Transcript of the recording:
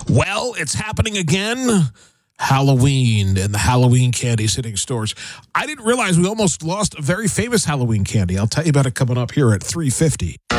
Well, it's happening again. Halloween and the Halloween candies hitting stores. I didn't realize we almost lost a very famous Halloween candy. I'll tell you about it coming up here at 3:50.